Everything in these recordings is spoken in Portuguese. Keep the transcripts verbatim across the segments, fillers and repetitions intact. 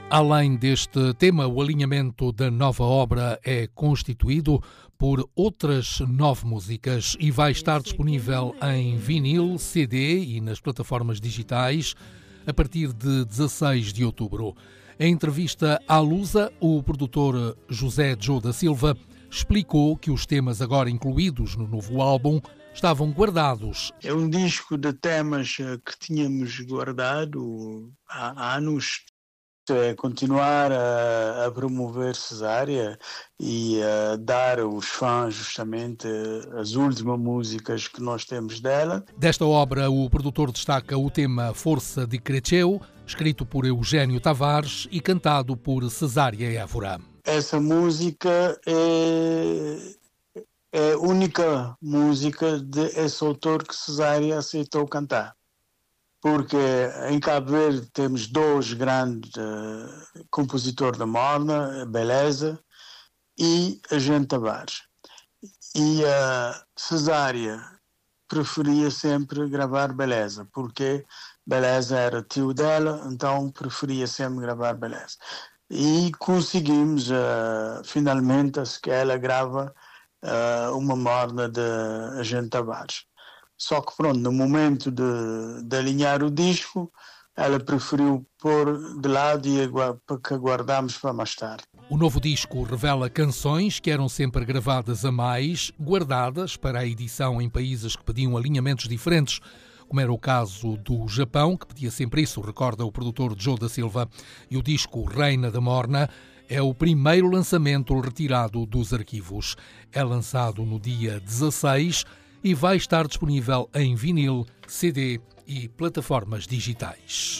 Além deste tema, o alinhamento da nova obra é constituído por outras nove músicas e vai estar disponível em vinil, C D e nas plataformas digitais a partir de dezasseis de outubro. Em entrevista à Lusa, o produtor José Joe da Silva explicou que os temas agora incluídos no novo álbum estavam guardados. É um disco de temas que tínhamos guardado há anos. É continuar a, a promover Cesária e a dar aos fãs justamente as últimas músicas que nós temos dela. Desta obra, o produtor destaca o tema Força de Cresceu, escrito por Eugênio Tavares e cantado por Cesária Évora. Essa música é, é a única música desse autor que Cesária aceitou cantar. Porque em Cabo Verde temos dois grandes uh, compositores da Morna, Beleza e Eugênio Tavares. E a uh, Cesária preferia sempre gravar Beleza, porque Beleza era tio dela, então preferia sempre gravar Beleza. E conseguimos, uh, finalmente, que ela grava uh, uma Morna de Eugênio Tavares. Só que pronto, no momento de, de alinhar o disco, ela preferiu pôr de lado e para que aguardamos para mais tarde. O novo disco revela canções que eram sempre gravadas a mais, guardadas para a edição em países que pediam alinhamentos diferentes, como era o caso do Japão, que pedia sempre isso, recorda o produtor Joe da Silva. E o disco Reina da Morna é o primeiro lançamento retirado dos arquivos. É lançado no dia dezasseis e vai estar disponível em vinil, C D e plataformas digitais.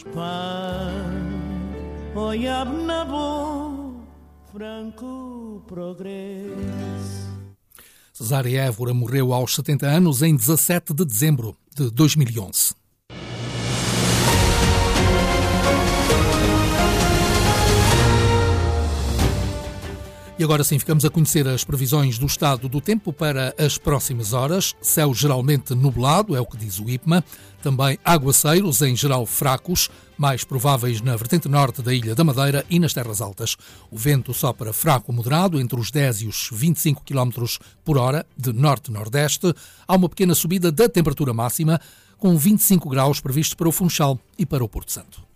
Cesária Évora morreu aos setenta anos em dezassete de dezembro de dois mil e onze. E agora sim, ficamos a conhecer as previsões do estado do tempo para as próximas horas. Céu geralmente nublado, é o que diz o IPMA. Também aguaceiros, em geral fracos, mais prováveis na vertente norte da Ilha da Madeira e nas terras altas. O vento sopra fraco moderado, entre os dez e os vinte e cinco quilómetros por hora, de norte-nordeste. Há uma pequena subida da temperatura máxima, com vinte e cinco graus previsto para o Funchal e para o Porto Santo.